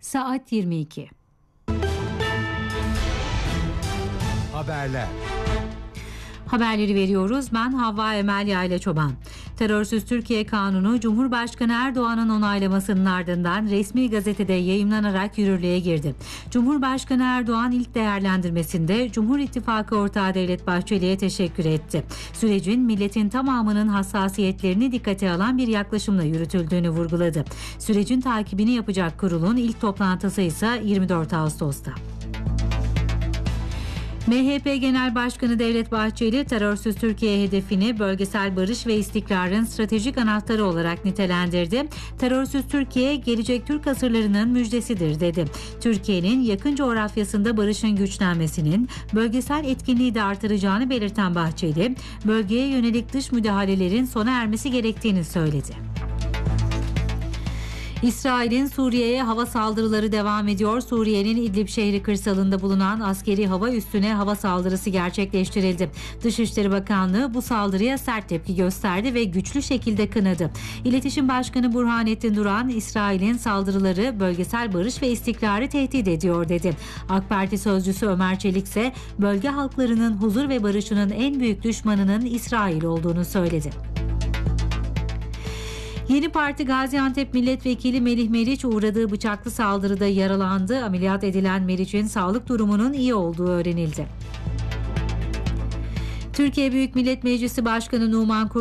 Saat 22. Haberler. Haberleri veriyoruz. Ben Havva Emel Yaylaçoban. Terörsüz Türkiye Kanunu Cumhurbaşkanı Erdoğan'ın onaylamasının ardından resmi gazetede yayımlanarak yürürlüğe girdi. Cumhurbaşkanı Erdoğan ilk değerlendirmesinde Cumhur İttifakı ortağı Devlet Bahçeli'ye teşekkür etti. Sürecin milletin tamamının hassasiyetlerini dikkate alan bir yaklaşımla yürütüldüğünü vurguladı. Sürecin takibini yapacak kurulun ilk toplantısı ise 24 Ağustos'ta. MHP Genel Başkanı Devlet Bahçeli, terörsüz Türkiye hedefini bölgesel barış ve istikrarın stratejik anahtarı olarak nitelendirdi. Terörsüz Türkiye, gelecek Türk asırlarının müjdesidir dedi. Türkiye'nin yakın coğrafyasında barışın güçlenmesinin, bölgesel etkinliği de artıracağını belirten Bahçeli, bölgeye yönelik dış müdahalelerin sona ermesi gerektiğini söyledi. İsrail'in Suriye'ye hava saldırıları devam ediyor. Suriye'nin İdlib şehri kırsalında bulunan askeri hava üssüne hava saldırısı gerçekleştirildi. Dışişleri Bakanlığı bu saldırıya sert tepki gösterdi ve güçlü şekilde kınadı. İletişim Başkanı Burhanettin Duran, İsrail'in saldırıları bölgesel barış ve istikrarı tehdit ediyor dedi. AK Parti sözcüsü Ömer Çelik ise bölge halklarının huzur ve barışının en büyük düşmanının İsrail olduğunu söyledi. Yeni Parti Gaziantep Milletvekili Melih Meriç uğradığı bıçaklı saldırıda yaralandı. Ameliyat edilen Meriç'in sağlık durumunun iyi olduğu öğrenildi. Türkiye Büyük Millet Meclisi Başkanı Numan